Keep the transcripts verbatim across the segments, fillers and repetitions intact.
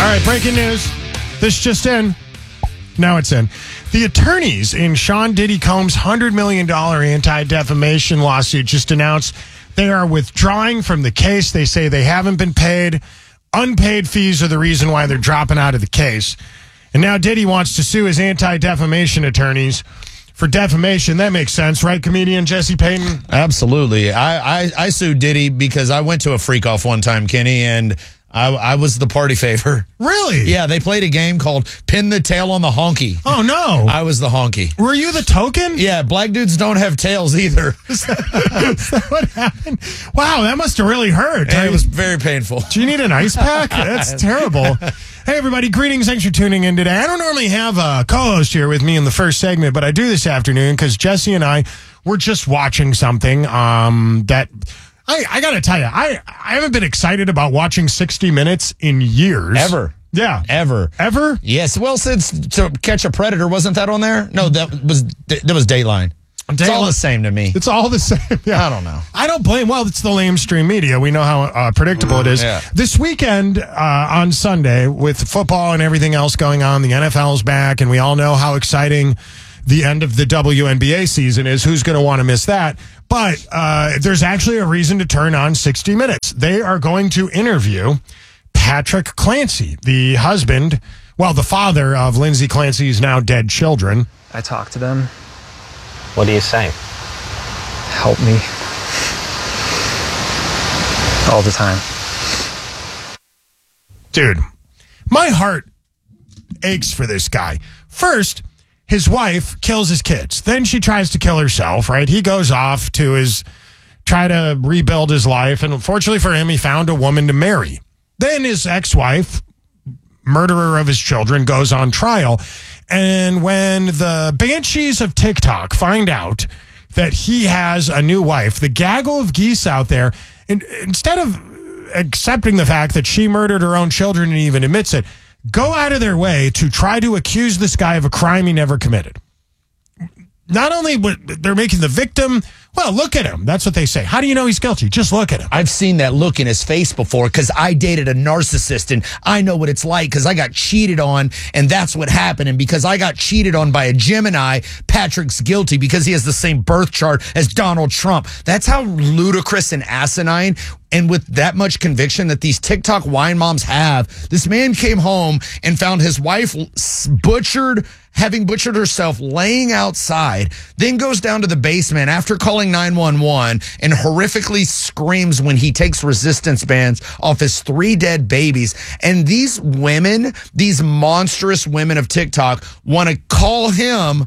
right, breaking news. This just in. Now it's in. The attorneys in Sean Diddy Combs' one hundred million dollars anti-defamation lawsuit just announced they are withdrawing from the case. They say they haven't been paid. Unpaid fees are the reason why they're dropping out of the case. And now Diddy wants to sue his anti-defamation attorneys for defamation. That makes sense, right, comedian Jesse Payton? Absolutely. I, I, I sued Diddy because I went to a freak off one time, Kenny, and I, I was the party favor. Really? Yeah, they played a game called Pin the Tail on the Honky. Oh, no. I was the honky. Were you the token? Yeah, black dudes don't have tails either. Is that what happened? Wow, that must have really hurt. And it was very painful. Do you need an ice pack? That's terrible. Hey, everybody. Greetings. Thanks for tuning in today. I don't normally have a co-host here with me in the first segment, but I do this afternoon because Jesse and I were just watching something um, that... I, I got to tell you, I, I haven't been excited about watching sixty minutes in years. Ever. Yeah. Ever. Ever? Yes. Well, since To Catch a Predator, wasn't that on there? No, that was that was Dateline. It's Dateline. all the same to me. It's all the same. Yeah. I don't know. I don't blame. Well, it's the lamestream media. We know how uh, predictable it is. Yeah. This weekend uh, on Sunday, with football and everything else going on, the N F L's back, and we all know how exciting the end of the W N B A season is. Who's going to want to miss that? But uh, there's actually a reason to turn on sixty minutes. They are going to interview Patrick Clancy, the husband, well, the father of Lindsay Clancy's now dead children. I talk to them. What do you say? Help me. All the time. Dude, my heart aches for this guy. First, his wife kills his kids. Then she tries to kill herself, right? He goes off to his, try to rebuild his life. And unfortunately for him, he found a woman to marry. Then his ex-wife, murderer of his children, goes on trial. And when the banshees of TikTok find out that he has a new wife, the gaggle of geese out there, and instead of accepting the fact that she murdered her own children and even admits it, go out of their way to try to accuse this guy of a crime he never committed. Not only would they're making the victim, well, look at him. That's what they say. How do you know he's guilty? Just look at him. I've seen that look in his face before because I dated a narcissist and I know what it's like because I got cheated on and that's what happened. And because I got cheated on by a Gemini, Patrick's guilty because he has the same birth chart as Donald Trump. That's how ludicrous and asinine. And with that much conviction that these TikTok wine moms have, this man came home and found his wife butchered, having butchered herself, laying outside, then goes down to the basement after calling nine one one and horrifically screams when he takes resistance bands off his three dead babies. And these women, these monstrous women of TikTok, want to call him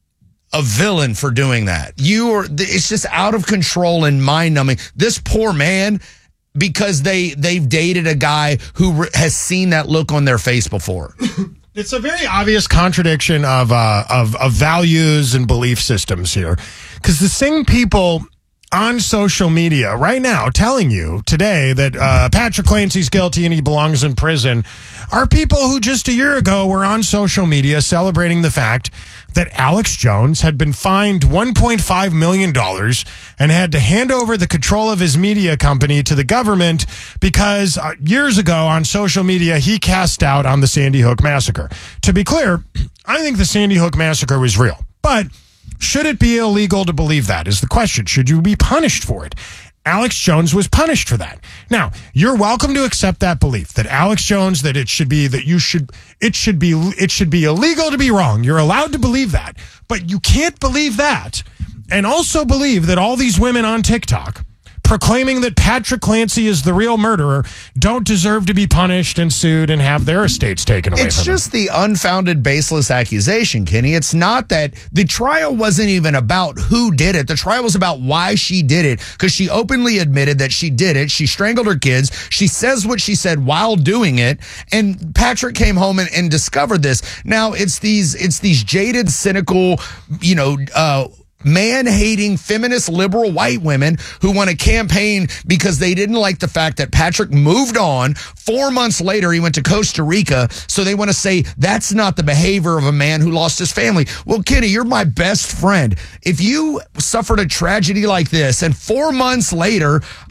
a villain for doing that. You are, it's just out of control and mind numbing. This poor man, because they, they've dated a guy who re- has seen that look on their face before. It's a very obvious contradiction of, uh, of, of values and belief systems here. Because the same people on social media right now telling you today that uh, Patrick Clancy's guilty and he belongs in prison are people who just a year ago were on social media celebrating the fact that Alex Jones had been fined one point five million dollars and had to hand over the control of his media company to the government because uh, years ago on social media, he cast doubt on the Sandy Hook massacre. To be clear, I think the Sandy Hook massacre was real, but should it be illegal to believe that is the question. Should you be punished for it? Alex Jones was punished for that. Now, you're welcome to accept that belief that Alex Jones, that it should be, that you should, it should be, it should be illegal to be wrong. You're allowed to believe that, but you can't believe that and also believe that all these women on TikTok proclaiming that Patrick Clancy is the real murderer don't deserve to be punished and sued and have their estates taken away It's from just them. the unfounded, baseless accusation, Kenny. It's not that the trial wasn't even about who did it. The trial was about why she did it, because she openly admitted that she did it. She strangled her kids. She says what she said while doing it. And Patrick came home and, and discovered this. Now, it's these, it's these jaded, cynical, you know, uh, man-hating, feminist, liberal white women who want to campaign because they didn't like the fact that Patrick moved on. Four months later, he went to Costa Rica, so they want to say that's not the behavior of a man who lost his family. Well, Kenny, you're my best friend. If you suffered a tragedy like this and four months later,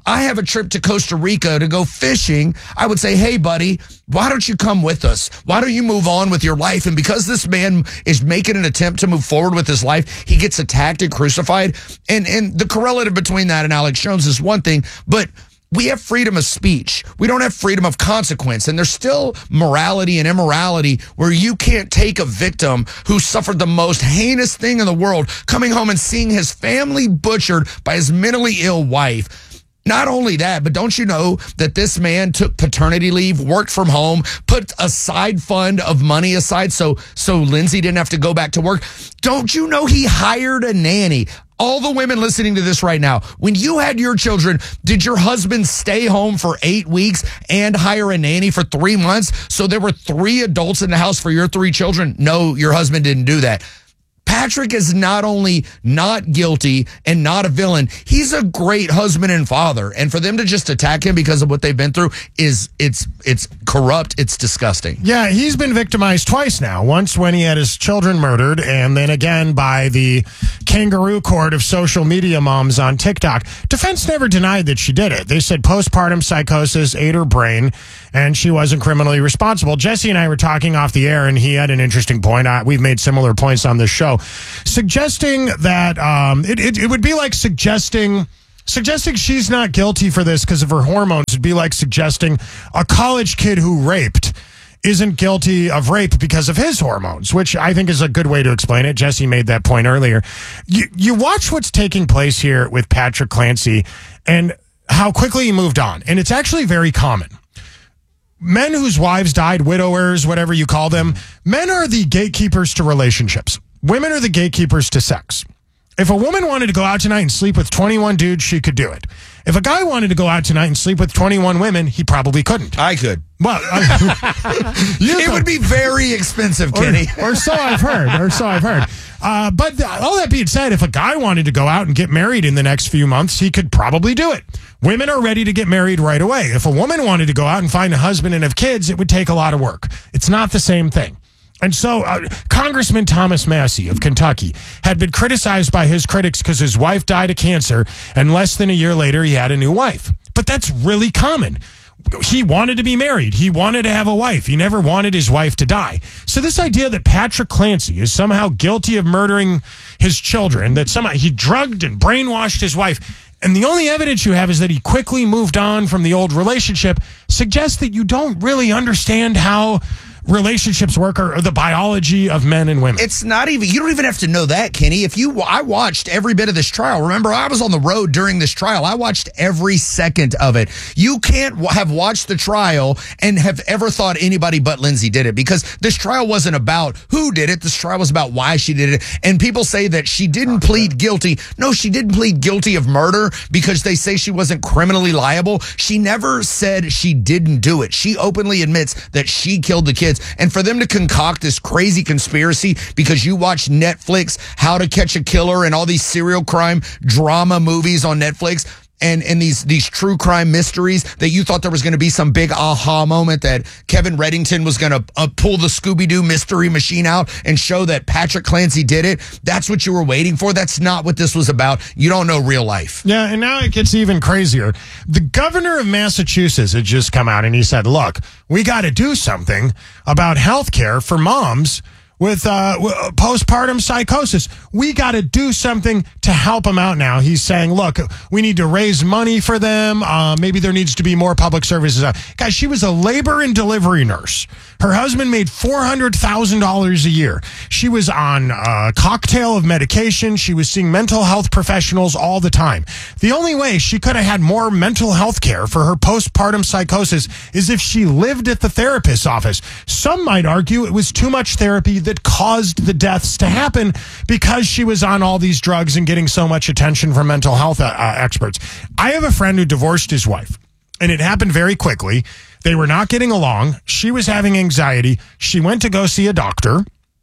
I have a trip to Costa Rica to go fishing, I would say, hey, buddy, why don't you come with us? Why don't you move on with your life? And because this man is making an attempt to move forward with his life, he gets attacked and crucified. And, and the correlative between that and Alex Jones is one thing, but we have freedom of speech. We don't have freedom of consequence. And there's still morality and immorality where you can't take a victim who suffered the most heinous thing in the world, coming home and seeing his family butchered by his mentally ill wife. Not only that, but don't you know that this man took paternity leave, worked from home, put a side fund of money aside so so Lindsay didn't have to go back to work? Don't you know he hired a nanny? All the women listening to this right now, when you had your children, did your husband stay home for eight weeks and hire a nanny for three months so there were three adults in the house for your three children? No, your husband didn't do that. Patrick is not only not guilty and not a villain, he's a great husband and father. And for them to just attack him because of what they've been through is it's it's corrupt. It's disgusting. Yeah, he's been victimized twice now. Once when he had his children murdered, and then again by the kangaroo court of social media moms on TikTok. Defense never denied that she did it. They said postpartum psychosis ate her brain, and she wasn't criminally responsible. Jesse and I were talking off the air, and he had an interesting point. I, we've made similar points on this show, suggesting that um, it, it, it would be like suggesting... Suggesting she's not guilty for this because of her hormones would be like suggesting a college kid who raped isn't guilty of rape because of his hormones, which I think is a good way to explain it. Jesse made that point earlier. You, you watch what's taking place here with Patrick Clancy and how quickly he moved on. And it's actually very common. Men whose wives died, widowers, whatever you call them, men are the gatekeepers to relationships. Women are the gatekeepers to sex. If a woman wanted to go out tonight and sleep with twenty-one dudes, she could do it. If a guy wanted to go out tonight and sleep with twenty-one women, he probably couldn't. I could. Well, I, you it could. would be very expensive, Kenny. Or, or so I've heard. Or so I've heard. Uh, but all that being said, if a guy wanted to go out and get married in the next few months, he could probably do it. Women are ready to get married right away. If a woman wanted to go out and find a husband and have kids, it would take a lot of work. It's not the same thing. And so uh, Congressman Thomas Massie of Kentucky had been criticized by his critics because his wife died of cancer, and less than a year later, he had a new wife. But that's really common. He wanted to be married. He wanted to have a wife. He never wanted his wife to die. So this idea that Patrick Clancy is somehow guilty of murdering his children, that somehow he drugged and brainwashed his wife, and the only evidence you have is that he quickly moved on from the old relationship, suggests that you don't really understand how relationships work or, or the biology of men and women. It's not even, you don't even have to know that, Kenny. If you, I watched every bit of this trial. Remember, I was on the road during this trial. I watched every second of it. You can't w- have watched the trial and have ever thought anybody but Lindsay did it, because this trial wasn't about who did it. This trial was about why she did it. And people say that she didn't plead guilty. No, she didn't plead guilty of murder because they say she wasn't criminally liable. She never said she didn't do it. She openly admits that she killed the kids. And for them to concoct this crazy conspiracy because you watch Netflix, How to Catch a Killer, and all these serial crime drama movies on Netflix, and, and these, these true crime mysteries, that you thought there was going to be some big aha moment that Kevin Reddington was going to uh, pull the Scooby-Doo mystery machine out and show that Patrick Clancy did it. That's what you were waiting for. That's not what this was about. You don't know real life. Yeah, and now it gets even crazier. The governor of Massachusetts had just come out and he said, look, we got to do something about health care for moms with uh, w- postpartum psychosis. We got to do something to help them out now. He's saying, look, we need to raise money for them. Uh, maybe there needs to be more public services. Uh, guys, she was a labor and delivery nurse. Her husband made four hundred thousand dollars a year. She was on a cocktail of medication. She was seeing mental health professionals all the time. The only way she could have had more mental health care for her postpartum psychosis is if she lived at the therapist's office. Some might argue it was too much therapy that caused the deaths to happen because she was on all these drugs and getting so much attention from mental health uh, uh, experts. I have a friend who divorced his wife, and it happened very quickly. They were not getting along. She was having anxiety. She went to go see a doctor.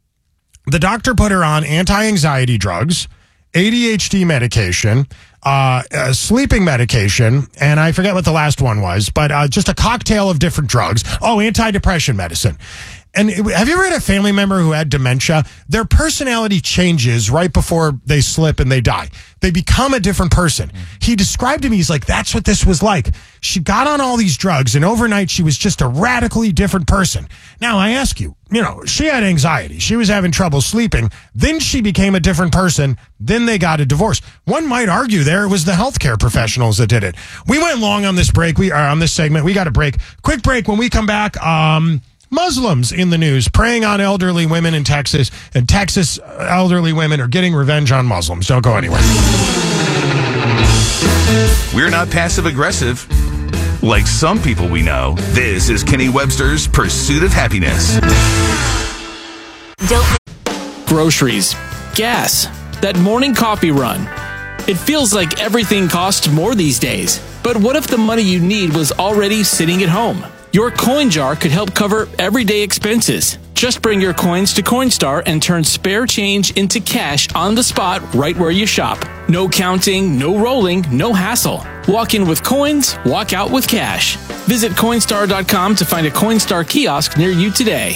The doctor put her on anti-anxiety drugs, A D H D medication, uh, uh, sleeping medication, and I forget what the last one was, but uh, just a cocktail of different drugs. Oh, anti-depression medicine. And it, have you ever had a family member who had dementia? Their personality changes right before they slip and they die. They become a different person. He described to me, he's like, that's what this was like. She got on all these drugs, and overnight she was just a radically different person. Now, I ask you, you know, she had anxiety. She was having trouble sleeping. Then she became a different person. Then they got a divorce. One might argue there it was the healthcare professionals that did it. We went long on this break. We are on this segment. We got a break. Quick break. When we come back, um... Muslims in the news preying on elderly women in Texas, and Texas elderly women are getting revenge on Muslims. Don't go anywhere. We're not passive aggressive like some people we know. This is Kenny Webster's Pursuit of Happiness. Groceries, gas, that morning coffee run. It feels like everything costs more these days. But what if the money you need was already sitting at home? Your coin jar could help cover everyday expenses. Just bring your coins to Coinstar and turn spare change into cash on the spot right where you shop. No counting, no rolling, no hassle. Walk in with coins, walk out with cash. Visit Coinstar dot com to find a Coinstar kiosk near you today.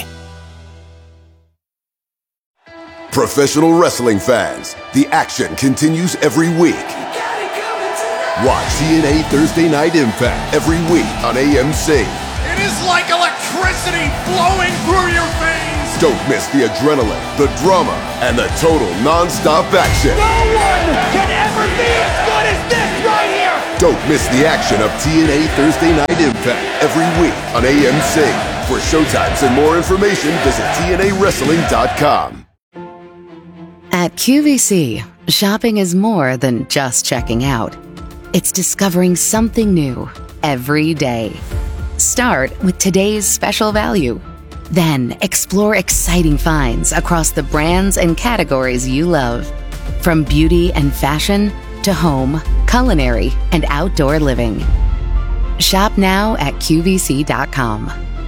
Professional wrestling fans, the action continues every week. Watch T N A Thursday Night Impact every week on A M C. It is like electricity flowing through your veins. Don't miss the adrenaline, the drama, and the total non-stop action. No one can ever be as good as this right here. Don't miss the action of T N A Thursday Night Impact every week on A M C. For showtimes and more information, visit T N A wrestling dot com. At Q V C, shopping is more than just checking out. It's discovering something new every day. Start with today's special value. Then explore exciting finds across the brands and categories you love. From beauty and fashion to home, culinary, and outdoor living. Shop now at Q V C dot com.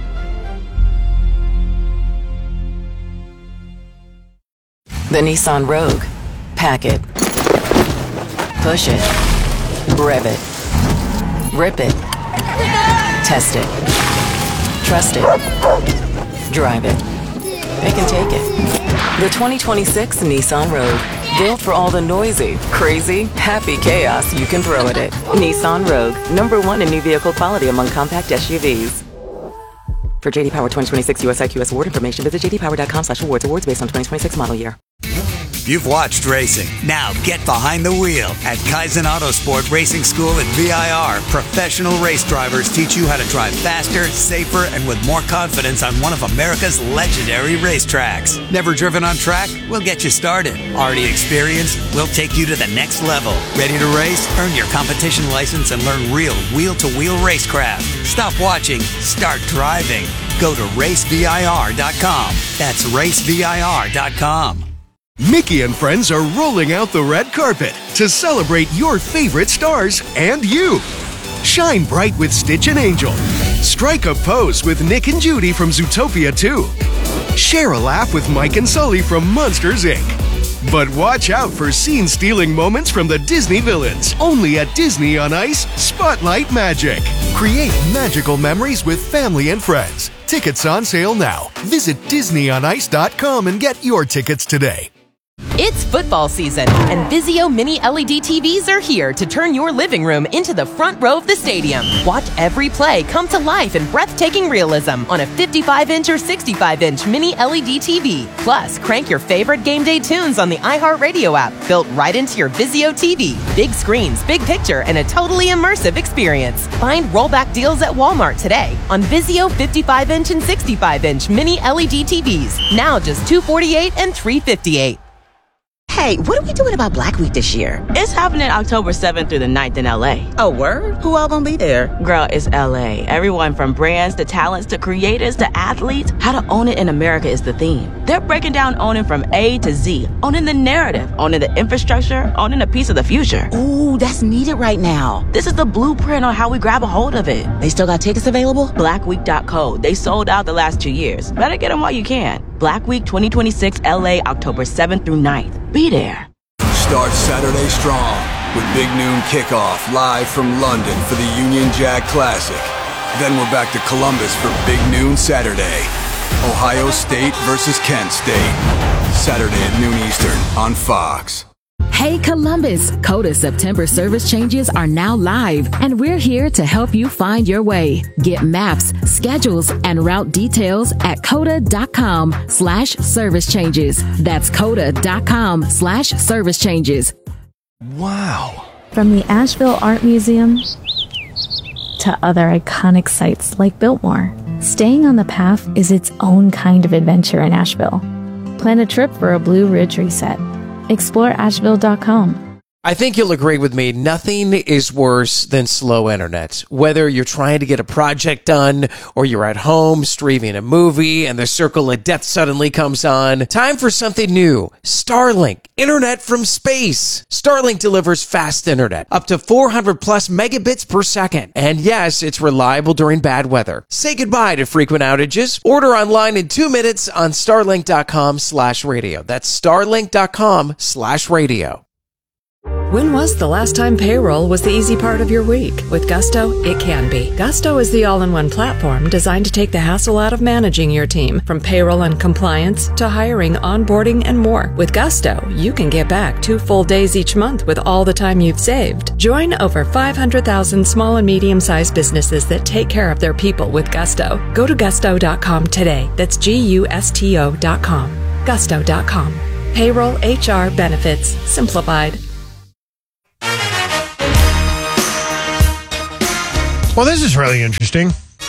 The Nissan Rogue. Pack it. Push it. Rev it. Rip it. Test it. Trust it. Drive it. It can take it. The twenty twenty-six Nissan Rogue. Built for all the noisy, crazy, happy chaos you can throw at it. Nissan Rogue. Number one in new vehicle quality among compact S U Vs. For J D Power twenty twenty-six U S I Q S award information, visit j d power dot com slash awards. Awards based on twenty twenty-six model year. You've watched racing. Now get behind the wheel at Kaizen Autosport Racing School at V I R. Professional race drivers teach you how to drive faster, safer, and with more confidence on one of America's legendary racetracks. Never driven on track? We'll get you started. Already experienced? We'll take you to the next level. Ready to race? Earn your competition license and learn real wheel-to-wheel racecraft. Stop watching. Start driving. Go to race V I R dot com. That's race V I R dot com. Mickey and friends are rolling out the red carpet to celebrate your favorite stars and you. Shine bright with Stitch and Angel. Strike a pose with Nick and Judy from Zootopia two. Share a laugh with Mike and Sully from Monsters, Incorporated. But watch out for scene-stealing moments from the Disney villains. Only at Disney on Ice, Spotlight Magic. Create magical memories with family and friends. Tickets on sale now. Visit disney on ice dot com and get your tickets today. It's football season, and Vizio Mini L E D T Vs are here to turn your living room into the front row of the stadium. Watch every play come to life in breathtaking realism on a fifty-five inch or sixty-five inch Mini L E D T V. Plus, crank your favorite game day tunes on the iHeartRadio app, built right into your Vizio T V. Big screens, big picture, and a totally immersive experience. Find rollback deals at Walmart today on Vizio fifty-five inch and sixty-five inch Mini L E D T Vs. Now just two hundred forty-eight dollars and three hundred fifty-eight dollars. Hey, what are we doing about Black Week this year? It's happening October seventh through the ninth in L A. Oh, word? Who all gonna be there? Girl, it's L A. Everyone from brands to talents to creators to athletes. How to own it in America is the theme. They're breaking down owning from A to Z. Owning the narrative, owning the infrastructure, owning a piece of the future. Ooh, that's needed right now. This is the blueprint on how we grab a hold of it. They still got tickets available? black week dot co. They sold out the last two years. Better get them while you can. Black Week twenty twenty-six L A, October seventh through ninth. Be there. Start Saturday strong with Big Noon Kickoff live from London for the Union Jack Classic. Then we're back to Columbus for Big Noon Saturday. Ohio State versus Kent State. Saturday at noon Eastern on Fox. Hey Columbus, Coda September service changes are now live, and we're here to help you find your way. Get maps, schedules, and route details at coda.com slash service changes. That's coda.com slash service changes. Wow. From the Asheville Art Museum to other iconic sites like Biltmore, staying on the path is its own kind of adventure in Asheville. Plan a trip for a Blue Ridge reset. Explore asheville dot com. I think you'll agree with me, nothing is worse than slow internet. Whether you're trying to get a project done or you're at home streaming a movie and the circle of death suddenly comes on, time for something new. Starlink, internet from space. Starlink delivers fast internet, up to four hundred plus megabits per second. And yes, it's reliable during bad weather. Say goodbye to frequent outages. Order online in two minutes on starlink.com slash radio. That's starlink.com slash radio. When was the last time payroll was the easy part of your week? With Gusto, it can be. Gusto is the all-in-one platform designed to take the hassle out of managing your team, from payroll and compliance to hiring, onboarding, and more. With Gusto, you can get back two full days each month with all the time you've saved. Join over five hundred thousand small and medium-sized businesses that take care of their people with Gusto. Go to gusto dot com today. That's G U S T O dot com. gusto dot com. Payroll, H R, benefits, simplified. Well, this is really interesting.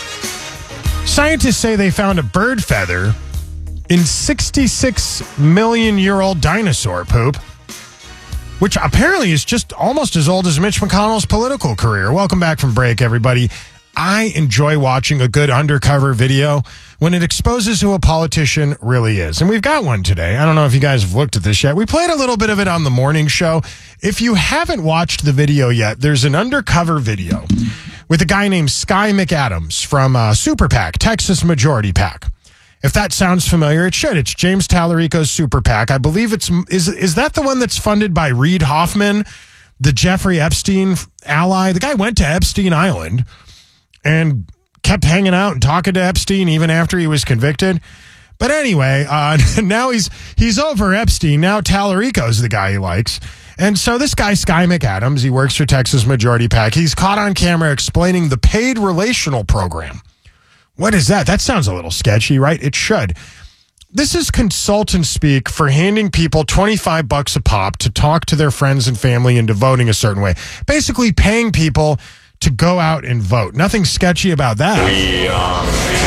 Scientists say they found a bird feather in sixty-six million year old dinosaur poop, which apparently is just almost as old as Mitch McConnell's political career. Welcome back from break, everybody. I enjoy watching a good undercover video when it exposes who a politician really is. And we've got one today. I don't know if you guys have looked at this yet. We played a little bit of it on the morning show. If you haven't watched the video yet, there's an undercover video with a guy named Sky McAdams from uh, Super PAC, Texas Majority PAC. If that sounds familiar, it should. It's James Tallarico's Super PAC. I believe it's, is, is that the one that's funded by Reid Hoffman, the Jeffrey Epstein ally? The guy went to Epstein Island and kept hanging out and talking to Epstein even after he was convicted. But anyway, uh, now he's he's over Epstein. Now Tallarico's the guy he likes. And so this guy, Sky McAdams, he works for Texas Majority PAC. He's caught on camera explaining the paid relational program. What is that? That sounds a little sketchy, right? It should. This is consultant speak for handing people twenty-five bucks a pop to talk to their friends and family into voting a certain way. Basically paying people to go out and vote. Nothing sketchy about that. We um,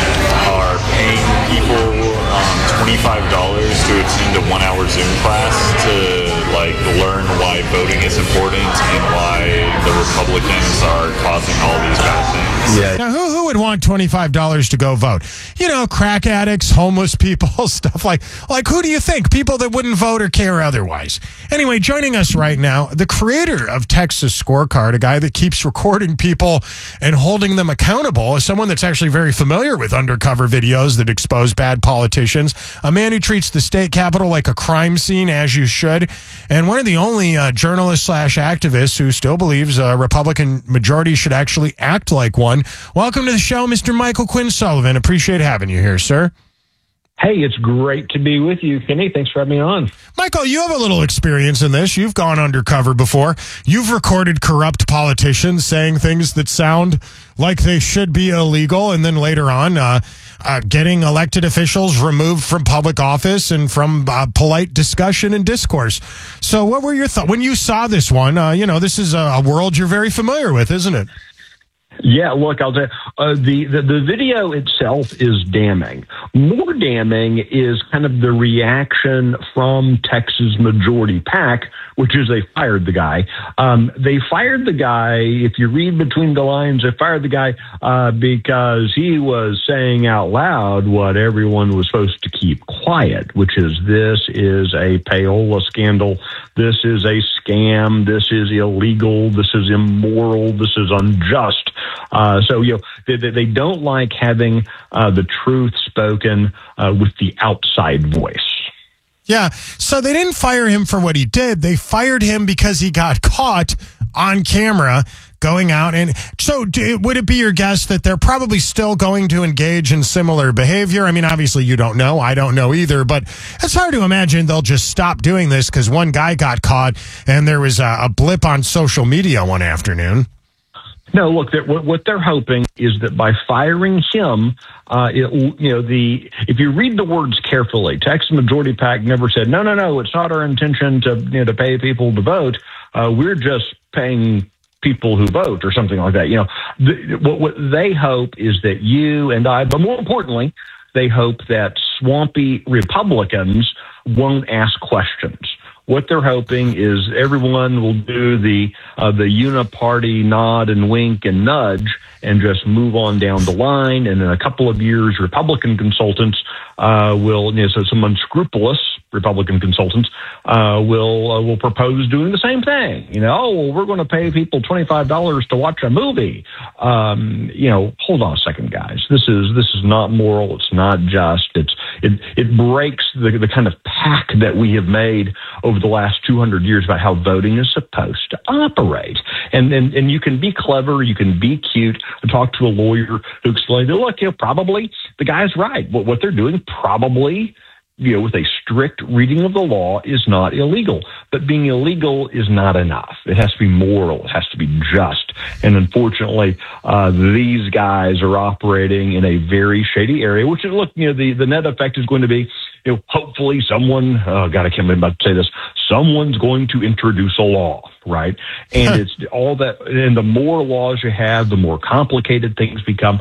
are paying people um, twenty-five dollars to attend a one-hour Zoom class to like learn why voting is important and why the Republicans are causing all these bad things. Yeah. Now, who who would want twenty-five dollars to go vote? You know, crack addicts, homeless people, stuff like like who do you think? People that wouldn't vote or care otherwise. Anyway, joining us right now, the creator of Texas Scorecard, a guy that keeps recording people and holding them accountable, is someone that's actually very familiar with undercover videos that expose bad politicians, a man who treats the state capitol like a crime scene, as you should, and one of the only uh, journalists slash activists who still believes a Republican majority should actually act like one. Welcome to the show, Mister Michael Quinn Sullivan. Appreciate having you here, sir. Hey, it's great to be with you, Kenny. Thanks for having me on. Michael, you have a little experience in this. You've gone undercover before. You've recorded corrupt politicians saying things that sound like they should be illegal, and then later on uh, uh, getting elected officials removed from public office and from uh, polite discussion and discourse. So what were your thoughts? When you saw this one, uh, you know, this is a, a world you're very familiar with, isn't it? Yeah, look, I'll tell you, uh, the, the, the video itself is damning. More damning is kind of the reaction from Texas Majority PAC, which is they fired the guy. Um, they fired the guy, if you read between the lines, they fired the guy uh, because he was saying out loud what everyone was supposed to keep quiet, which is this is a payola scandal. This is a scam. This is illegal. This is immoral. This is unjust. Uh, so, you know, they, they don't like having uh, the truth spoken uh, with the outside voice. Yeah. So they didn't fire him for what he did. They fired him because he got caught on camera going out. And so do, would it be your guess that they're probably still going to engage in similar behavior? I mean, obviously you don't know. I don't know either, but it's hard to imagine they'll just stop doing this because one guy got caught and there was a, a blip on social media one afternoon. No, look, what, what they're hoping is that by firing him, uh, it, you know, the if you read the words carefully, Texas Majority PAC never said, no, no, no, it's not our intention to, you know, to pay people to vote. Uh, we're just paying people who vote or something like that. You know, the, what, what they hope is that you and I, but more importantly, they hope that swampy Republicans won't ask questions. What they're hoping is everyone will do the uh, the uniparty nod and wink and nudge and just move on down the line. And in a couple of years, Republican consultants uh, will, you know, so some unscrupulous Republican consultants uh, will uh, will propose doing the same thing. You know, oh, well, we're going to pay people twenty-five dollars to watch a movie. Um, you know, hold on a second, guys. This is this is not moral. It's not just. It's it it breaks the the kind of pact that we have made over the last two hundred years about how voting is supposed to operate. And, and, and you can be clever, you can be cute, talk to a lawyer who explains, look, you know, probably the guy's right. What, what they're doing probably, you know, with a strict reading of the law is not illegal. But being illegal is not enough. It has to be moral. It has to be just. And unfortunately, uh, these guys are operating in a very shady area, which, look, you know, the, the net effect is going to be, you know, hopefully someone, oh God, I can't believe I'm about to say this, someone's going to introduce a law, right? And it's all that, and the more laws you have, the more complicated things become.